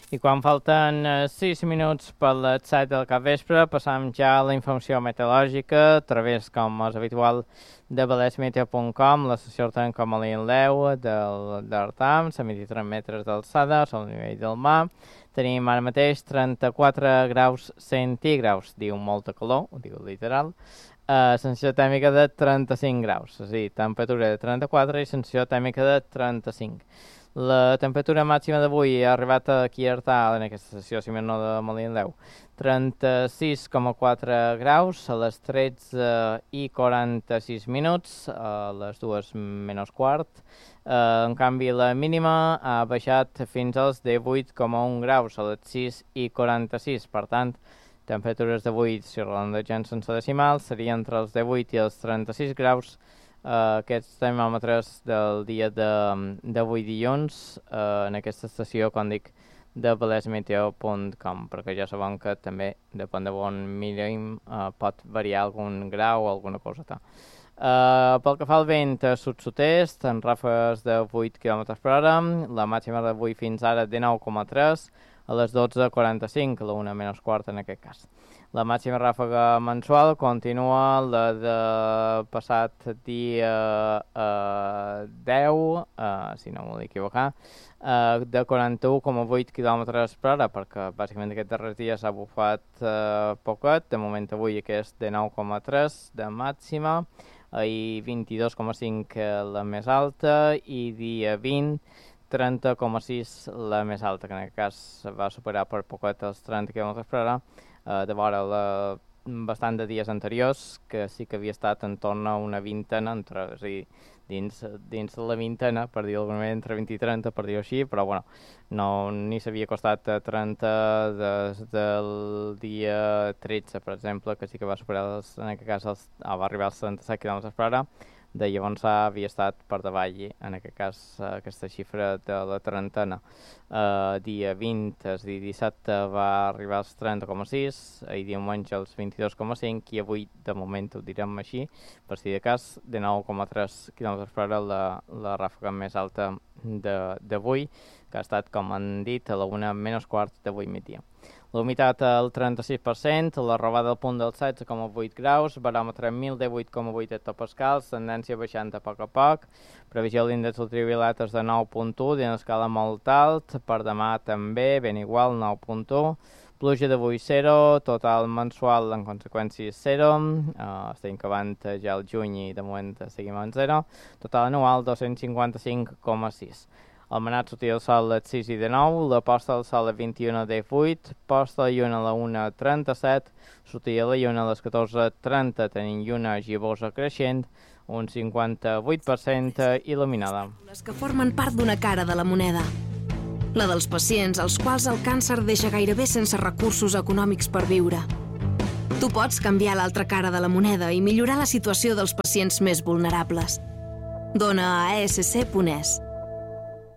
I quan falten 6 minuts per les 7 del capvespre, passam ja a la informació meteorològica a través, com és habitual, de balesmeteo.com. La sessió la tenim com a l'Inleu d'Artam, a 23 metres d'alçada, al nivell del mar. Tenim ara mateix 34 graus centígrads, diu molta calor, ho diu literal. Sensació tèrmica de 35 graus, és a dir, temperatura de 34 i sensació tèrmica de 35. La temperatura màxima d'avui ha arribat aquí a Artà, en aquesta sessió, si més no de Molí-en-Leu, 36,4 graus a les 13 i 46 minuts, a les 2 menys quart. En canvi, la mínima ha baixat fins als 18,1 graus a les 6 i 46. Per tant, temperatures d'avui, si redondegem sense decimals, serien entre els 18 i els 36 graus. Aquests termòmetres del dia d'avui dilluns en aquesta estació, com dic, de balesmeteo.com, perquè ja sabem que també, depèn de on mirem, pot variar algun grau o alguna coseta. Pel que fa al vent sud-sud-est, en ràfegues de 8 km per hora, la màxima d'avui fins ara de 9,3 a les 12:45, la 1 menys quart en aquest cas. La màxima ràfega mensual continua la de passat dia 10, si no m'ho he equivocat, de 41,8 km per hora, perquè bàsicament aquests darrers dies s'ha bufat poquet. De moment avui aquest de 9,3 de màxima, ahir 22,5 la més alta i dia 20 30,6 la més alta, que en aquest cas va superar per poquet els 30 km per hora, de vora bastant de dies anteriors, que sí que havia estat en torn a una vintena, és a dir, dins la vintena, per dir d'alguna manera, entre 20 i 30, per dir-ho així, però bueno, ni s'havia costat a 30 des del dia 13, per exemple, que sí que va superar, en aquest cas, va arribar als 37 km per hora. De llavors havia estat per davall, en aquest cas, aquesta xifra de la trentena. Dia 20, és a dir, dissabte va arribar als 30,6, ahir diumenge als 22,5 i avui, de moment, ho direm així, per si de cas, de 9,3 km per hora la ràfega més alta d'avui, que ha estat, com han dit, a la 1 menys quart d'avui migdia. La humitat al 36%, la robada al punt dels 16,8 graus, baròmetre 1018,8 hectopascals, tendència baixant a poc, previsió de l'índex ultraviolat és de 9,1, d'una escala molt alt, per demà també, ben igual, 9,1, pluja d'avui 0, total mensual en conseqüència 0, estem acabant ja el juny i de moment seguim en 0, total anual 255,6. El manat sortia del sol a les 6 i de 9, la posta del sol a 21 de 8, posta de lluna a la 1:37, sortia la lluna a les 14:30, tenint lluna gibosa creixent, un 58% il·luminada. Les que formen part d'una cara de la moneda. La dels pacients als quals el càncer deixa gairebé sense recursos econòmics per viure. Tu pots canviar l'altra cara de la moneda i millorar la situació dels pacients més vulnerables. Dona a ASC.es.